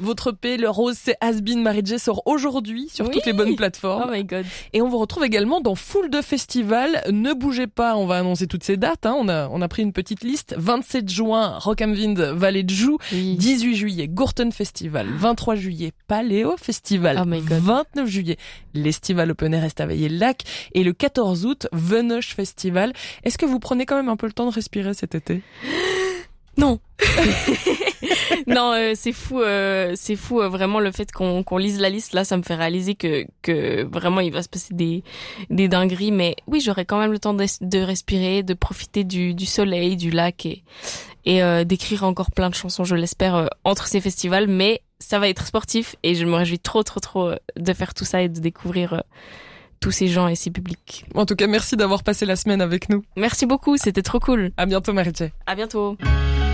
Votre EP, Le Rose, c'est Has Been. Marie-J sort aujourd'hui sur toutes les bonnes plateformes. Oh my god. Et on vous retrouve également dans foule de festivals. Ne bougez pas, on va annoncer toutes ces dates. On a pris une petite liste. 27 juin, Rock am Wind, Vallée de Joux. 18 juillet, Gourton Festival. 23 juillet, Paléo Festival. Oh my god. 29 juillet, l'Estival Open Air Estavayer-Lac. Et le 14 août, Venoche Festival. Est-ce que vous prenez quand même un peu le temps de respirer cet été? Non. Non, c'est fou, vraiment le fait qu'on lise la liste là, ça me fait réaliser que vraiment il va se passer des dingueries, mais oui, j'aurai quand même le temps de respirer, de profiter du soleil, du lac et d'écrire encore plein de chansons, je l'espère, entre ces festivals, mais ça va être sportif et je me réjouis trop de faire tout ça et de découvrir tous ces gens et ces publics. En tout cas, merci d'avoir passé la semaine avec nous. Merci beaucoup, c'était trop cool. À bientôt, Marie-J. À bientôt.